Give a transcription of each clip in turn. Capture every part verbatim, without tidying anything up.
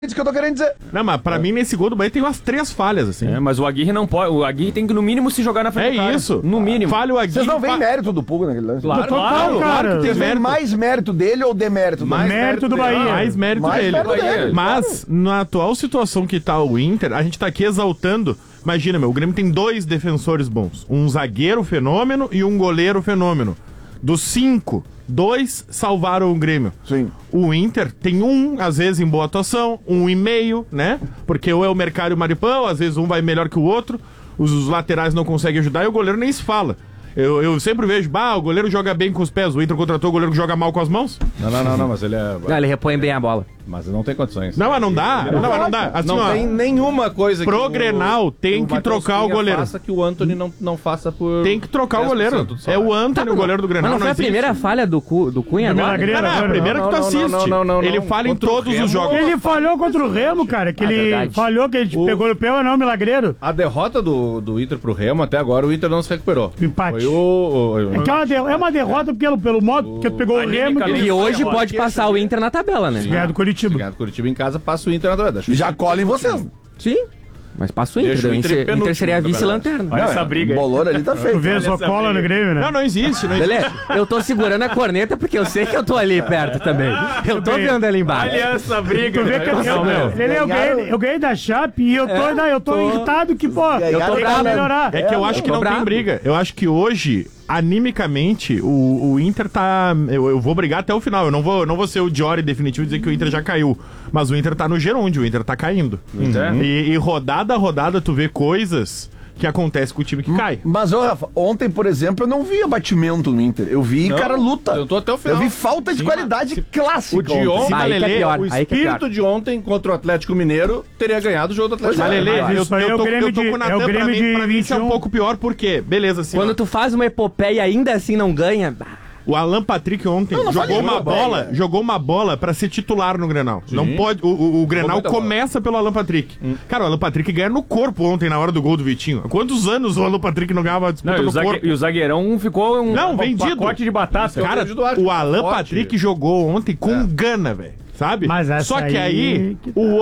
Isso que eu tô querendo dizer. Não, mas pra é. mim, nesse gol do Bahia tem umas três falhas, assim. É, mas o Aguirre não pode. O Aguirre tem que, no mínimo, se jogar na frente. É do cara. Isso. No mínimo. Falha o Aguirre. Vocês não veem fa... mérito do Puga naquele lance? Claro, claro, claro, claro que tem Vocês mérito. Mais mérito dele ou demérito? Mais mérito do Bahia. Mais mérito mais dele. Mérito dele. Mas, claro. Na atual situação que tá o Inter, a gente tá aqui exaltando. Imagina, meu, o Grêmio tem dois defensores bons. Um zagueiro fenômeno e um goleiro fenômeno. Dos cinco, dois salvaram o Grêmio. Sim. O Inter tem um, às vezes, em boa atuação, um e meio, né? Porque ou é o Mercado e o Maripão, às vezes um vai melhor que o outro, os, os laterais não conseguem ajudar e o goleiro nem se fala. Eu, eu sempre vejo, bah, o goleiro joga bem com os pés, o Inter contratou o goleiro que joga mal com as mãos. Não, não, não, não, mas ele é... Não, ele repõe bem a bola. Mas não tem condições. Não, mas não dá, não, não, não dá. Assim, não ó, tem nenhuma coisa pro que o, Grenal tem o que trocar o goleiro. faça que o Antony não, não faça por... Tem que trocar o goleiro. É o Antony, tá, o goleiro do Grenal. Mas não foi não a primeira falha do, Cu, do Cunha agora? Não, não, é a primeira que tu assiste. Não, não, não, não, ele falha em todos os jogos. Ele falhou contra o Remo, cara, que ah, ele verdade. falhou, que ele o... pegou no pé, mas não, milagreiro. A derrota do, do Inter pro Remo, até agora o Inter não se recuperou. Empate. Foi o... o, o... É, que é, uma de... é uma derrota pelo, pelo modo que tu pegou o Remo. E que hoje pode passar o Inter na tabela, né? Se ganhar do Curitiba. Se ganhar do Curitiba em casa, passa o Inter na tabela. Já colhem vocês. Sim. Mas passa o Inter. O Inter, Inter, Inter seria a vice-lanterna. Olha essa briga aí. O bolor ali tá feio. Tu vê só cola no Grêmio, né? Não, não existe. Não existe. Beleza? Eu tô segurando a corneta porque eu sei que eu tô ali perto também. Eu tô vendo ali embaixo. Olha essa briga. Tu vê que eu, eu, eu, eu, ganhei, eu ganhei da Chape e eu tô, é, não, eu tô, tô irritado que, pô, eu tô pra melhorar. É que eu acho que não tem briga. Eu acho que hoje... Animicamente, o, o Inter tá... Eu, eu vou brigar até o final. Eu não vou, não vou ser o Diori definitivo e dizer que o Inter já caiu. Mas o Inter tá no gerúndio, o Inter tá caindo. Uhum. E, e rodada a rodada tu vê coisas que acontecem com o time que cai. Mas, ô, Rafa, ontem, por exemplo, eu não vi abatimento no Inter. Eu vi, não, cara, luta. Eu tô até o final. Eu vi falta de Sim, qualidade se, clássica. O de ontem, Sim, Lelê, é pior, o espírito é de ontem contra o Atlético Mineiro teria ganhado o jogo do Atlético Mineiro. Mas, Lelê, eu, isso aí eu, é o tô, Grêmio eu tô de, com o Natan, é o Grêmio pra, de mim, pra mim isso é um vinte e um. pouco pior, por quê? Beleza, assim, Quando ó. tu faz uma epopeia e ainda assim não ganha... O Alan Patrick ontem não, não jogou uma bola, bem, jogou uma bola pra ser titular no Grenal. Sim. Não pode, o, o, o Grenal começa pelo Alan Patrick. Hum. Cara, o Alan Patrick ganha no corpo ontem na hora do gol do Vitinho. Há quantos anos o Alan Patrick não ganhava a disputa não, no zague... corpo? E o zagueirão ficou um, não, um vendido. pacote de batata. Cara, o Alan Patrick jogou ontem com é. gana, velho. Sabe? Mas Só que aí, que tá. o,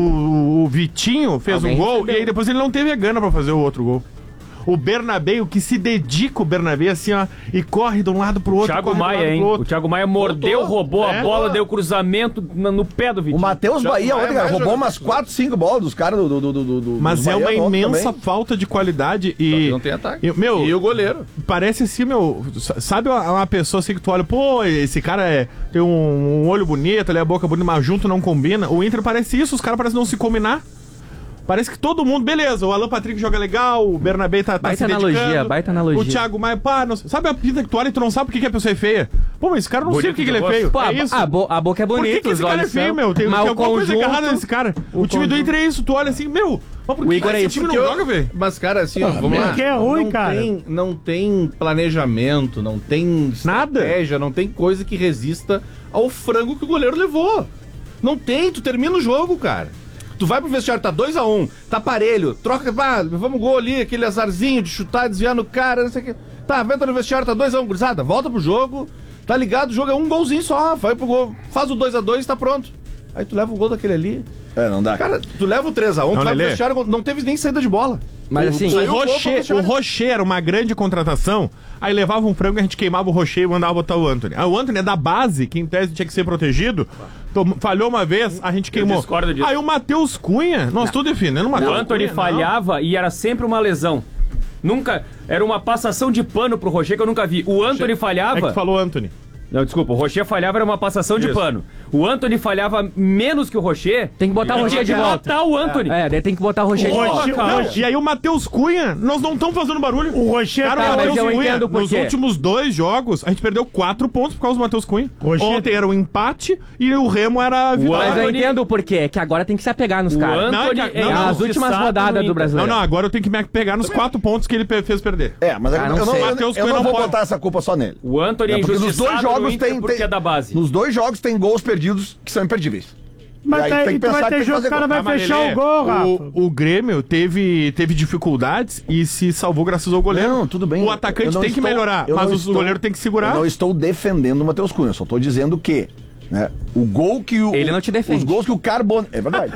o, o Vitinho fez Alguém um gol recebeu. E aí depois ele não teve a gana pra fazer o outro gol. O Bernabé, o que se dedica o Bernabé assim, ó, e corre de um lado pro outro. Thiago Maia, hein? O Thiago Maia mordeu, Voltou. roubou é. a bola, deu cruzamento no, no pé do Vitinho. O Matheus Bahia ontem, cara, roubou umas quatro, cinco bolas dos caras do, do, do, do, do Mas é uma imensa falta de qualidade e... Não tem ataque. E, meu, e o goleiro. Parece assim, meu... Sabe uma, uma pessoa assim que tu olha, pô, esse cara é, tem um, um olho bonito, ali a boca bonita, mas junto não combina. O Inter parece isso, os caras parecem não se combinar. Parece que todo mundo, beleza, o Alan Patrick joga legal, o Bernabé tá, tá baita se dedicando. Analogia, baita analogia. O Thiago Maia, pá, não, sabe a pinta que tu olha e tu não sabe por que, que a pessoa é feia? Pô, mas esse cara não sei por que, que ele é feio. Pô, é isso. A, bo a boca é bonita, por que, que esse cara é feio, meu? Tem, tem alguma conjunto, coisa errada nesse cara. O, o time conjunto. do Inter é isso, tu olha assim, meu, mas por que, Igor que é esse time não eu... joga, velho? Mas, cara, assim, ó, vamos lá. lá. Porque é ruim, não cara. Tem, não tem planejamento, não tem estratégia, não tem coisa que resista ao frango que o goleiro levou. Não tem, tu termina o jogo, cara. Tu vai pro vestiário, tá dois a um, um, tá parelho, troca, pá, vamos gol ali, aquele azarzinho de chutar, desviar no cara, não sei o que. Tá, venta no vestiário, tá dois a um, um, gurizada, volta pro jogo, tá ligado, o jogo é um golzinho só, vai pro gol, faz o dois a dois e tá pronto. Aí tu leva o gol daquele ali. É, não dá. Cara, tu leva o três a um, tu vai pro vestiário, não teve nem saída de bola. Mas assim, o, o, Rocher, o Rocher era uma grande contratação, aí levava um frango, a gente queimava o Rocher e mandava botar o Antony. Ah, o Antony é da base, que em tese tinha que ser protegido, tom, falhou uma vez, a gente queimou. Aí o Matheus Cunha, nós estamos defendendo o Matheus Cunha. O Antony falhava não. e era sempre uma lesão. Nunca, era uma passação de pano pro Rocher que eu nunca vi. O Antony falhava... É que falou Antony. Não, desculpa, o Rocher falhava, era uma passação Isso. de pano. O Antony falhava menos que o Rocher. Tem que botar o Rocher de volta. Botar o Antony. É, daí tem que botar o Rocher de volta. Não, e aí o Matheus Cunha, nós não estamos fazendo barulho. O Rocher, cara, tá, o Matheus Cunha, nos quê? últimos dois jogos, a gente perdeu quatro pontos por causa do Matheus Cunha. Rocher... Ontem era um empate e o Remo era a vitória. Mas eu entendo o porquê, é que agora tem que se apegar nos caras. Não, não, é não, as últimas rodadas do Brasileiro. Não, não, agora eu tenho que me pegar nos quatro pontos que ele fez perder. É, mas ah, eu não, não, eu não, eu não vou botar essa culpa só nele. O Antony é porque nos dois jogos tem, porque tem, é da base. Nos dois jogos tem gols perdidos que são imperdíveis. Mas aí, tem que vai ter jogo que o cara vai fechar o gol, Rafa. O, o Grêmio teve, teve dificuldades e se salvou graças ao goleiro. Não, tudo bem. O atacante tem estou, que melhorar, mas o estou, goleiro tem que segurar. Eu não estou defendendo o Matheus Cunha, eu só estou dizendo que né, o gol que o... Ele não te defende. Os gols que o Carbone... É verdade.